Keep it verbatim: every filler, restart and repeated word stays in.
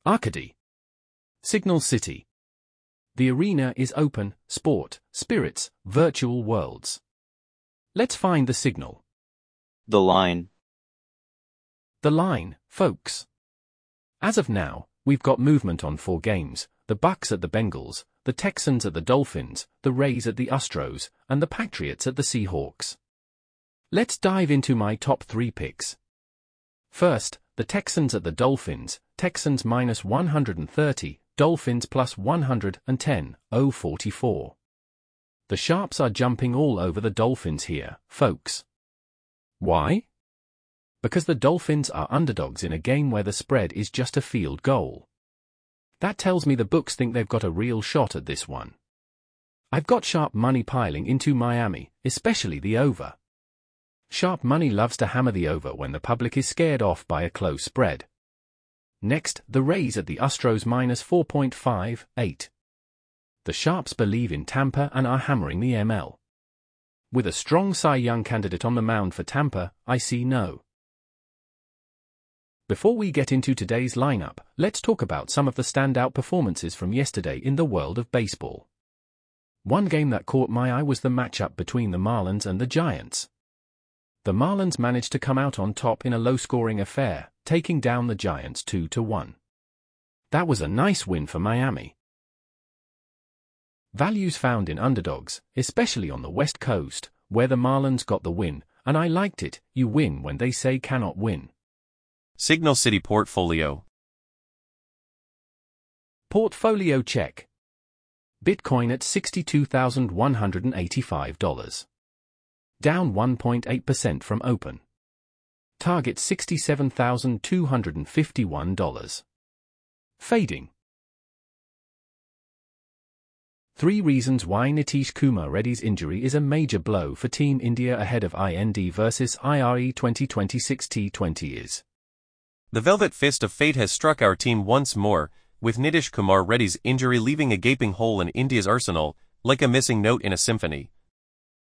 Arcady. Signal City. The arena is open, sport, spirits, virtual worlds. Let's find the signal. The line. The line, folks. As of now, we've got movement on four games: the Bucks at the Bengals, the Texans at the Dolphins, the Rays at the Astros, and the Patriots at the Seahawks. Let's dive into my top three picks. First, the Texans at the Dolphins, Texans minus one hundred thirty, Dolphins plus one hundred ten, oh forty-four. The Sharps are jumping all over the Dolphins here, folks. Why? Because the Dolphins are underdogs in a game where the spread is just a field goal. That tells me the books think they've got a real shot at this one. I've got sharp money piling into Miami, especially the over. Sharp money loves to hammer the over when the public is scared off by a close spread. Next, the Rays at the Astros minus four point five eight. The Sharps believe in Tampa and are hammering the M L. With a strong Cy Young candidate on the mound for Tampa, I see no. Before we get into today's lineup, let's talk about some of the standout performances from yesterday in the world of baseball. One game that caught my eye was the matchup between the Marlins and the Giants. The Marlins managed to come out on top in a low-scoring affair, taking down the Giants two to one. That was a nice win for Miami. Values found in underdogs, especially on the West Coast, where the Marlins got the win, and I liked it. You win when they say cannot win. Signal City Portfolio. Portfolio check. Bitcoin at sixty-two thousand one hundred eighty-five dollars. Down one point eight percent from open. Target sixty-seven thousand two hundred fifty-one dollars. Fading. Three reasons why Nitish Kumar Reddy's injury is a major blow for Team India ahead of I N D versus I R E twenty twenty-six T twenty is. The velvet fist of fate has struck our team once more, with Nitish Kumar Reddy's injury leaving a gaping hole in India's arsenal, like a missing note in a symphony.